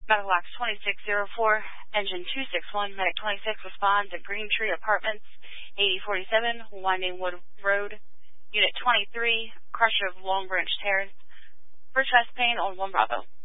Battle 2604, Engine 261, Medic 26 responds at Green Tree Apartments, 8047, Winding Wood Road, Unit 23, Crusher of Long Branch Terrace, for chest pain on 1 Bravo.